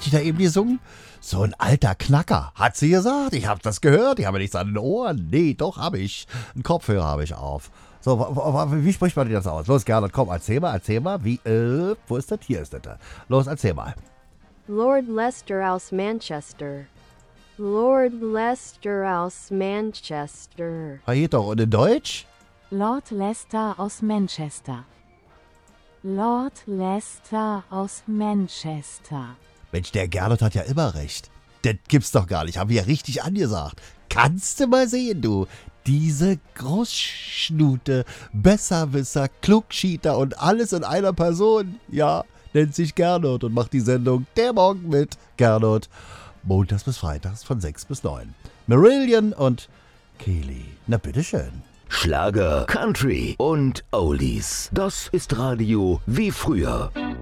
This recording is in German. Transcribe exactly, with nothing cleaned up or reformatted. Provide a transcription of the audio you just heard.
hat die da eben gesungen? So ein alter Knacker, hat sie gesagt. Ich hab das gehört, ich habe nichts an den Ohren. Nee, doch, habe ich. Einen Kopfhörer habe ich auf. So, w- w- wie spricht man das aus? Los, Gernot, komm, erzähl mal, erzähl mal. Wie, äh, wo ist das? Hier ist das. Los, erzähl mal. Lord Leicester aus Manchester. Lord Leicester aus Manchester. Ah, geht doch. Und in Deutsch? Lord Leicester aus Manchester. Lord Leicester aus Manchester. Mensch, der Gernot hat ja immer recht. Das gibt's doch gar nicht. Haben wir ja richtig angesagt. Kannst du mal sehen, du. Diese Großschnute, Besserwisser, Klugschieter und alles in einer Person. Ja, nennt sich Gernot und macht die Sendung Der Morgen mit Gernot. Montags bis Freitags von sechs bis neun. Marillion und Keely. Na bitteschön. Schlager, Country und Oldies. Das ist Radio wie früher.